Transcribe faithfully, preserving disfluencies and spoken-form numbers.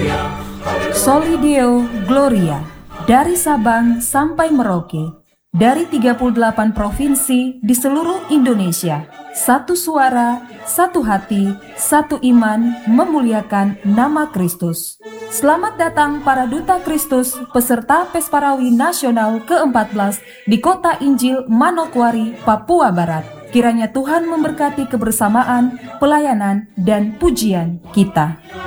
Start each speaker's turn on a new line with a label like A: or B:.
A: Soli Deo Gloria, dari Sabang sampai Merauke, dari tiga puluh delapan provinsi di seluruh Indonesia. Satu suara, satu hati, satu iman memuliakan nama Kristus. Selamat datang para Duta Kristus peserta Pesparawi Nasional keempat belas di Kota Injil Manokwari, Papua Barat. Kiranya Tuhan memberkati kebersamaan, pelayanan, dan pujian kita.